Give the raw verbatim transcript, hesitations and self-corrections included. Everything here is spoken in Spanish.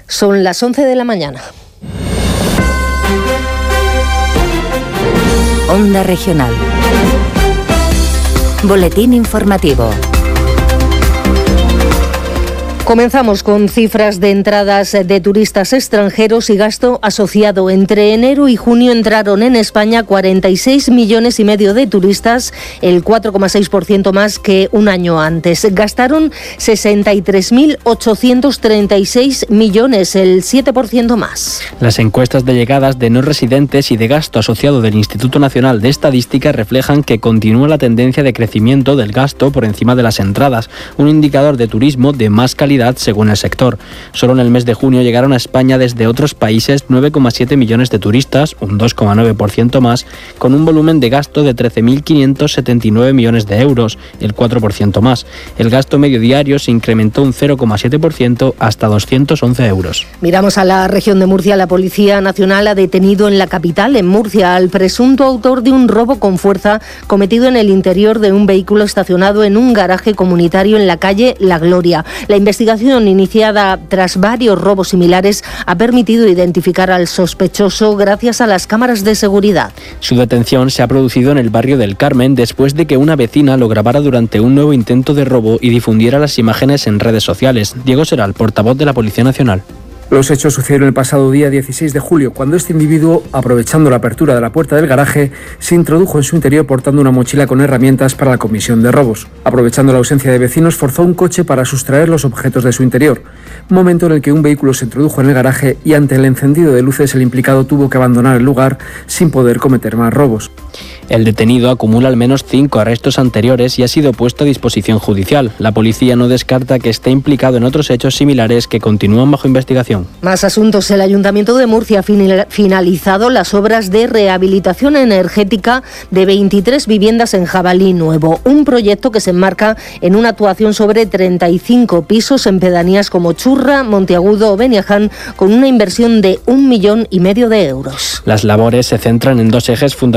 Son las once de la mañana. Onda Regional. Boletín informativo. Comenzamos con cifras de entradas de turistas extranjeros y gasto asociado. Entre enero y junio entraron en España cuarenta y seis millones y medio de turistas, el cuatro coma seis por ciento más que un año antes. Gastaron sesenta y tres mil ochocientos treinta y seis millones, el siete por ciento más. Las encuestas de llegadas de no residentes y de gasto asociado del Instituto Nacional de Estadística reflejan que continúa la tendencia de crecimiento del gasto por encima de las entradas, un indicador de turismo de más calidad según el sector. Solo en el mes de junio llegaron a España desde otros países nueve coma siete millones de turistas, un dos coma nueve por ciento más, con un volumen de gasto de trece mil quinientos setenta y nueve millones de euros, el cuatro por ciento más. El gasto medio diario se incrementó un cero coma siete por ciento hasta doscientos once euros. Miramos a la región de Murcia. La Policía Nacional ha detenido en la capital, en Murcia, al presunto autor de un robo con fuerza cometido en el interior de un vehículo estacionado en un garaje comunitario en la calle La Gloria. La investigación iniciada tras varios robos similares ha permitido identificar al sospechoso gracias a las cámaras de seguridad. Su detención se ha producido en el barrio del Carmen después de que una vecina lo grabara durante un nuevo intento de robo y difundiera las imágenes en redes sociales. Diego Seral, portavoz de la Policía Nacional. Los hechos sucedieron el pasado día dieciséis de julio, cuando este individuo, aprovechando la apertura de la puerta del garaje, se introdujo en su interior portando una mochila con herramientas para la comisión de robos. Aprovechando la ausencia de vecinos, forzó un coche para sustraer los objetos de su interior, momento en el que un vehículo se introdujo en el garaje y ante el encendido de luces el implicado tuvo que abandonar el lugar sin poder cometer más robos. El detenido acumula al menos cinco arrestos anteriores y ha sido puesto a disposición judicial. La policía no descarta que esté implicado en otros hechos similares que continúan bajo investigación. Más asuntos. El Ayuntamiento de Murcia ha finalizado las obras de rehabilitación energética de veintitrés viviendas en Jabalí Nuevo, un proyecto que se enmarca en una actuación sobre treinta y cinco pisos en pedanías como Churra, Monteagudo o Beniaján, con una inversión de un millón y medio de euros. Las labores se centran en dos ejes fundamentales.